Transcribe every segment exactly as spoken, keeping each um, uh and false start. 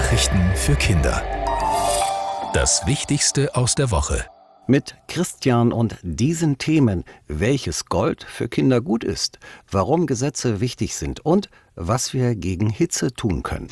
Nachrichten für Kinder. Das Wichtigste aus der Woche. Mit Christian und diesen Themen, welches Gold für Kinder gut ist, warum Gesetze wichtig sind und was wir gegen Hitze tun können.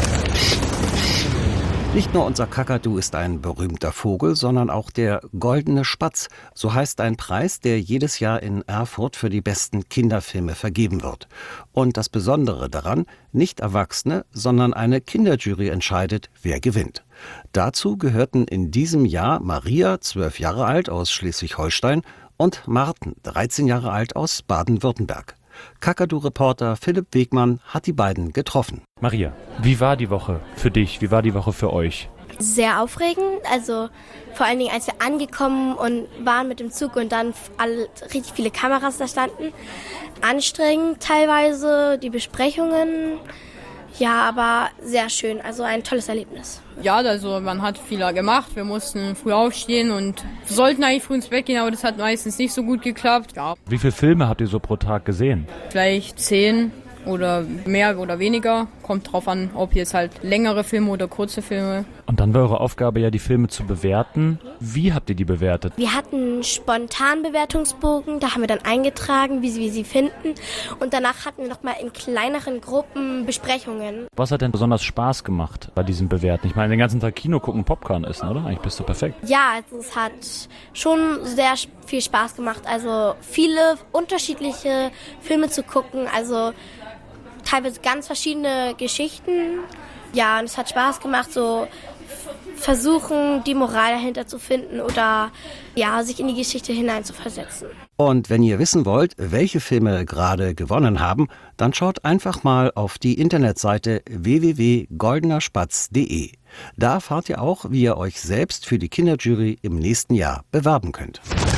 Nicht nur unser Kakadu ist ein berühmter Vogel, sondern auch der Goldene Spatz. So heißt ein Preis, der jedes Jahr in Erfurt für die besten Kinderfilme vergeben wird. Und das Besondere daran, nicht Erwachsene, sondern eine Kinderjury entscheidet, wer gewinnt. Dazu gehörten in diesem Jahr Maria, zwölf Jahre alt, aus Schleswig-Holstein und Marten, dreizehn Jahre alt, aus Baden-Württemberg. Kakadu-Reporter Philipp Wegmann hat die beiden getroffen. Maria, wie war die Woche für dich? Wie war die Woche für euch? Sehr aufregend, also vor allen Dingen, als wir angekommen und waren mit dem Zug und dann alle, richtig viele Kameras da standen. Anstrengend teilweise, die Besprechungen, ja, aber sehr schön, also ein tolles Erlebnis. Ja, also man hat viel gemacht, wir mussten früh aufstehen und sollten eigentlich früh ins Bett gehen, aber das hat meistens nicht so gut geklappt. Ja. Wie viele Filme habt ihr so pro Tag gesehen? Vielleicht zehn oder mehr oder weniger, kommt drauf an, ob jetzt halt längere Filme oder kurze Filme. Und dann war eure Aufgabe ja, die Filme zu bewerten. Wie habt ihr die bewertet? Wir hatten einen spontanen Bewertungsbogen, da haben wir dann eingetragen, wie wir sie finden. Und danach hatten wir nochmal in kleineren Gruppen Besprechungen. Was hat denn besonders Spaß gemacht bei diesem Bewerten? Ich meine, den ganzen Tag Kino gucken, Popcorn essen, oder? Eigentlich bist du perfekt. Ja, also es hat schon sehr viel Spaß gemacht. Also viele unterschiedliche Filme zu gucken, also teilweise ganz verschiedene Geschichten. Ja, und es hat Spaß gemacht, so versuchen, die Moral dahinter zu finden oder ja, sich in die Geschichte hineinzuversetzen. Und wenn ihr wissen wollt, welche Filme gerade gewonnen haben, dann schaut einfach mal auf die Internetseite w w w punkt goldener spatz punkt de. Da erfahrt ihr auch, wie ihr euch selbst für die Kinderjury im nächsten Jahr bewerben könnt.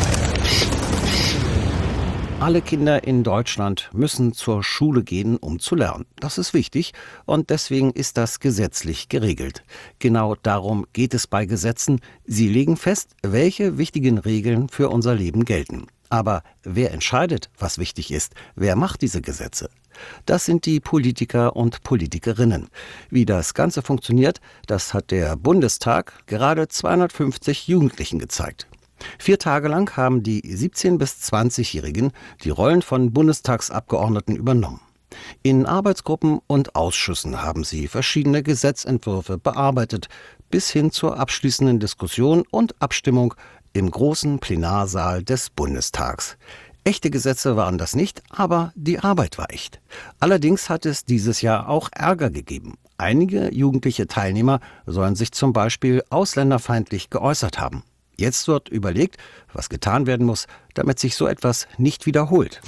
Alle Kinder in Deutschland müssen zur Schule gehen, um zu lernen. Das ist wichtig und deswegen ist das gesetzlich geregelt. Genau darum geht es bei Gesetzen. Sie legen fest, welche wichtigen Regeln für unser Leben gelten. Aber wer entscheidet, was wichtig ist? Wer macht diese Gesetze? Das sind die Politiker und Politikerinnen. Wie das Ganze funktioniert, das hat der Bundestag gerade zweihundertfünfzig Jugendlichen gezeigt. Vier Tage lang haben die siebzehn- bis zwanzigjährigen die Rollen von Bundestagsabgeordneten übernommen. In Arbeitsgruppen und Ausschüssen haben sie verschiedene Gesetzentwürfe bearbeitet, bis hin zur abschließenden Diskussion und Abstimmung im großen Plenarsaal des Bundestags. Echte Gesetze waren das nicht, aber die Arbeit war echt. Allerdings hat es dieses Jahr auch Ärger gegeben. Einige jugendliche Teilnehmer sollen sich zum Beispiel ausländerfeindlich geäußert haben. Jetzt wird überlegt, was getan werden muss, damit sich so etwas nicht wiederholt.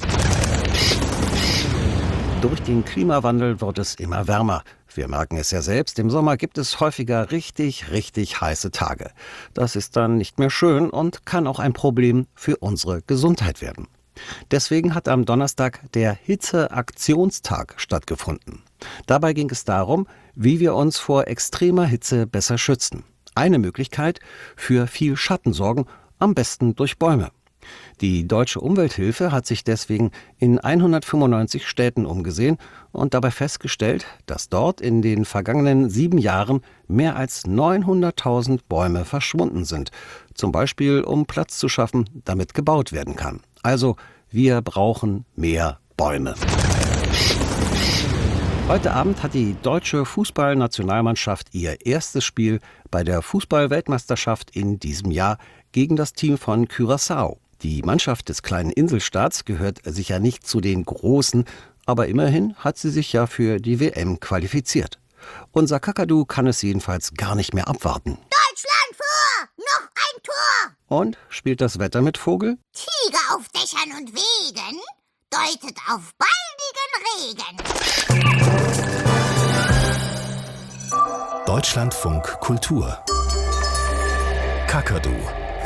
Durch den Klimawandel wird es immer wärmer. Wir merken es ja selbst, im Sommer gibt es häufiger richtig, richtig heiße Tage. Das ist dann nicht mehr schön und kann auch ein Problem für unsere Gesundheit werden. Deswegen hat am Donnerstag der Hitzeaktionstag stattgefunden. Dabei ging es darum, wie wir uns vor extremer Hitze besser schützen. Eine Möglichkeit, für viel Schatten sorgen, am besten durch Bäume. Die Deutsche Umwelthilfe hat sich deswegen in hundertfünfundneunzig Städten umgesehen und dabei festgestellt, dass dort in den vergangenen sieben Jahren mehr als neunhunderttausend Bäume verschwunden sind. Zum Beispiel, um Platz zu schaffen, damit gebaut werden kann. Also, wir brauchen mehr Bäume. Heute Abend hat die deutsche Fußballnationalmannschaft ihr erstes Spiel bei der Fußball-Weltmeisterschaft in diesem Jahr gegen das Team von Curaçao. Die Mannschaft des kleinen Inselstaats gehört sicher nicht zu den Großen, aber immerhin hat sie sich ja für die W M qualifiziert. Unser Kakadu kann es jedenfalls gar nicht mehr abwarten. Deutschland vor! Noch ein Tor! Und, spielt das Wetter mit Vogel? Tiger auf Dächern und Wegen deutet auf baldigen Regen. Deutschlandfunk Kultur. Kakadu.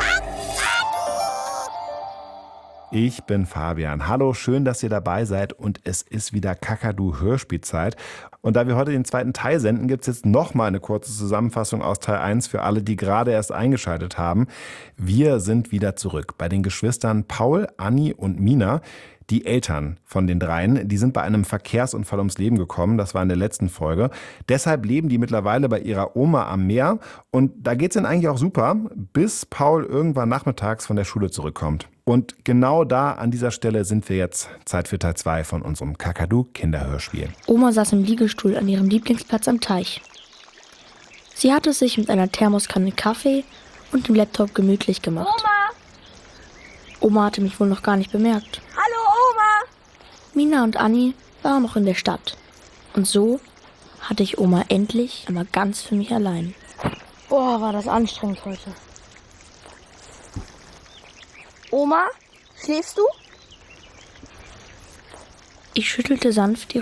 Ich bin Fabian. Hallo, schön, dass ihr dabei seid und es ist wieder Kakadu-Hörspielzeit. Und da wir heute den zweiten Teil senden, gibt es jetzt nochmal eine kurze Zusammenfassung aus Teil eins für alle, die gerade erst eingeschaltet haben. Wir sind wieder zurück bei den Geschwistern Paul, Anni und Mina. Die Eltern von den dreien, die sind bei einem Verkehrsunfall ums Leben gekommen. Das war in der letzten Folge. Deshalb leben die mittlerweile bei ihrer Oma am Meer. Und da geht's ihnen eigentlich auch super, bis Paul irgendwann nachmittags von der Schule zurückkommt. Und genau da, an dieser Stelle, sind wir jetzt. Zeit für Teil zwei von unserem Kakadu-Kinderhörspiel. Oma saß im Liegestuhl an ihrem Lieblingsplatz am Teich. Sie hatte es sich mit einer Thermoskanne Kaffee und dem Laptop gemütlich gemacht. Oma! Oma hatte mich wohl noch gar nicht bemerkt. Hallo, Oma! Mina und Anni waren noch in der Stadt. Und so hatte ich Oma endlich einmal ganz für mich allein. Boah, war das anstrengend heute. Oma, schläfst du? Ich schüttelte sanft ihre